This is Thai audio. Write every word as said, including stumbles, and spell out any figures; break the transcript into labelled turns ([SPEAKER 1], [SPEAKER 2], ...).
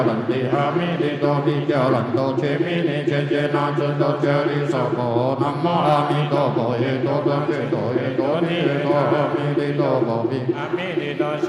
[SPEAKER 1] ลันติอามิติโตติเจลันโตเชมินิเชเจนะเจโตเจริสโกนัมมาอามิโตโกเอโตตันเตโตเอโตนิเอโตอามิติโตโกปิ
[SPEAKER 2] อามิติโต